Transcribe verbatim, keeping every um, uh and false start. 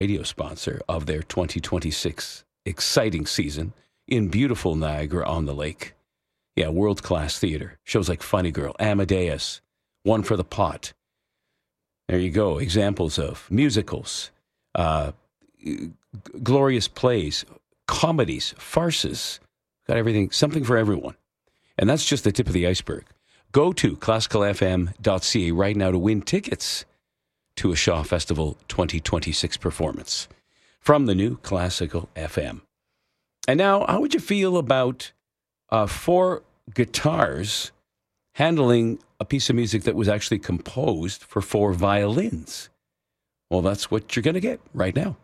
radio sponsor of their twenty twenty-six exciting season in beautiful Niagara-on-the-Lake. Yeah, world-class theater. Shows like Funny Girl, Amadeus, One for the Pot. There you go. Examples of musicals, uh, g- glorious plays, comedies, farces. Got everything, something for everyone. And that's just the tip of the iceberg. Go to classical f m dot c a right now to win tickets to a Shaw Festival twenty twenty-six performance from the new Classical F M. And now, how would you feel about uh, four guitars handling a piece of music that was actually composed for four violins? Well, that's what you're going to get right now.